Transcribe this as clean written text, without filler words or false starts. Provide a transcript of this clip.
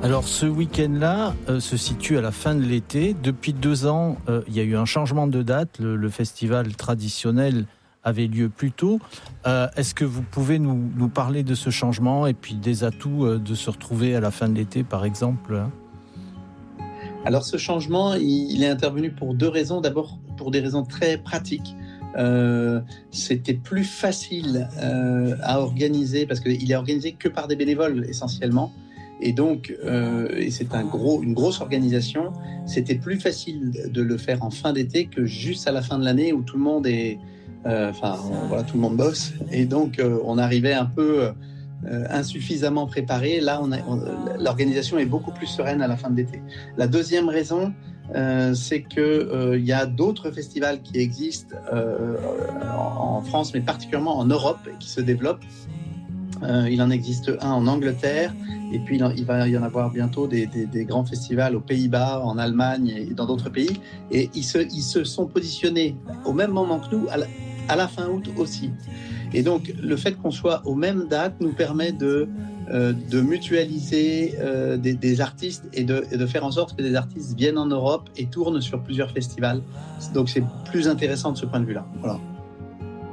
Alors ce week-end-là se situe à la fin de l'été. Depuis 2 ans, il y a eu un changement de date. Le festival traditionnel avait lieu plus tôt. Est-ce que vous pouvez nous parler de ce changement et puis des atouts de se retrouver à la fin de l'été, par exemple ? Alors ce changement, il est intervenu pour 2 raisons. D'abord, pour des raisons très pratiques. C'était plus facile à organiser parce qu'il est organisé que par des bénévoles essentiellement. Et donc, et c'est une grosse organisation. C'était plus facile de le faire en fin d'été que juste à la fin de l'année où tout le monde est, tout le monde bosse. Et donc, on arrivait un peu insuffisamment préparé. Là, l'organisation est beaucoup plus sereine à la fin de l'été. La deuxième raison, c'est que y a d'autres festivals qui existent en France, mais particulièrement en Europe, et qui se développent. Il en existe un en Angleterre, et puis il va y en avoir bientôt des grands festivals aux Pays-Bas, en Allemagne et dans d'autres pays. Et ils se sont positionnés au même moment que nous, à la fin août aussi. Et donc, le fait qu'on soit aux mêmes dates nous permet de mutualiser des artistes et de faire en sorte que des artistes viennent en Europe et tournent sur plusieurs festivals. Donc, c'est plus intéressant de ce point de vue-là. Voilà.